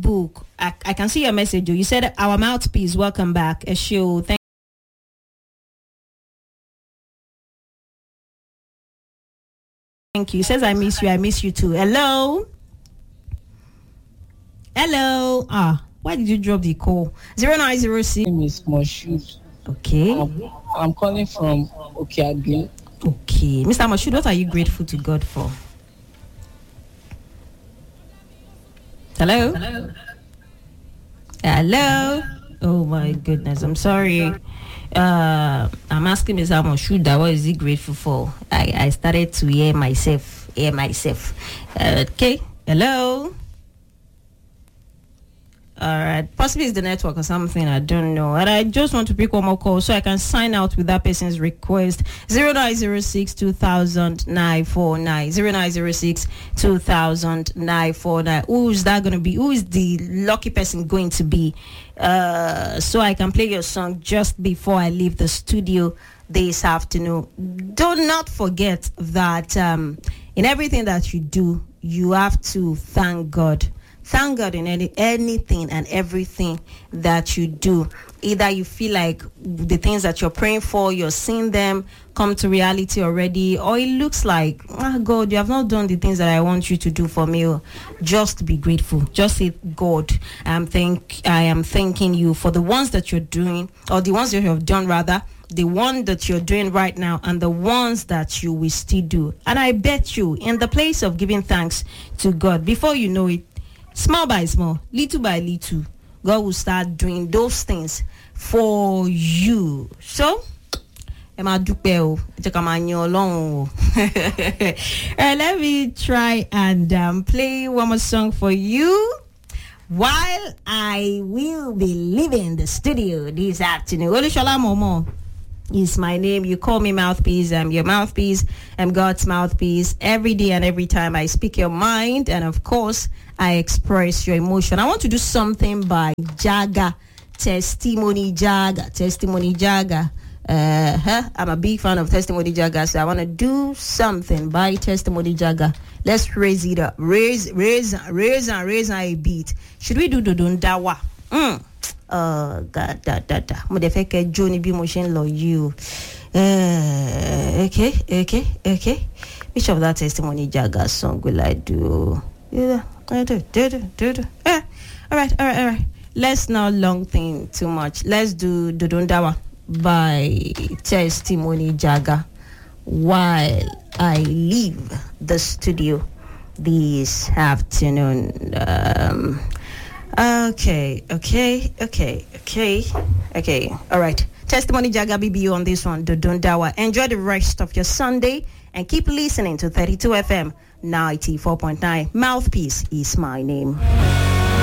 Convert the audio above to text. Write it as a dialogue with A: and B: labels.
A: Facebook, I can see your message. You said our mouthpiece. Welcome back, Esho. Thank you. Says I miss you. I miss you too. Hello. Why did you drop the call? 0906.
B: My name is Moshood.
A: Okay.
B: I'm calling from Okeagbin.
A: Okay, Mr. Moshood, what are you grateful to God for? Hello. Oh my goodness, I'm sorry. I'm asking Mr. Moshood, what is he grateful for? I started to hear myself. Okay. Hello. All right, possibly it's the network or something, I don't know. And I just want to pick one more call so I can sign out with that person's request. 0906 2000 949. 0906 2000 949. Who's that going to be? Who is the lucky person going to be? So I can play your song just before I leave the studio this afternoon. Do not forget that in everything that you do, you have to thank God. Thank God in anything and everything that you do. Either you feel like the things that you're praying for, you're seeing them come to reality already, or it looks like, God, you have not done the things that I want you to do for me. Just be grateful. Just say, God, I am thanking you for the ones that you're doing, or the ones that you have done rather, the one that you're doing right now, and the ones that you will still do. And I bet you, in the place of giving thanks to God, before you know it, small by small, little by little, God will start doing those things for you. So, let me try and play one more song for you while I will be leaving the studio this afternoon. Olushola Momo is my name. You call me mouthpiece. I'm your mouthpiece. I'm God's mouthpiece. Every day and every time I speak your mind, and of course I express your emotion. I want to do something by Jaga. Testimony Jaga. I'm a big fan of Testimony Jaga, so I want to do something by Testimony Jaga. Let's raise it up. Raise a beat. Should we do Dodondawa? God, mo de feke Johnny B motion lo you. Okay. Which of that Testimony Jaga song will I do? Yeah, I do. All right. Let's not long think too much. Let's do Dodondawa by Testimony Jaga while I leave the studio this afternoon. Okay. All right. Testimony Jaga BBU on this one, Dodondawa. Enjoy the rest of your Sunday and keep listening to 32 FM 94.9. Mouthpiece is my name.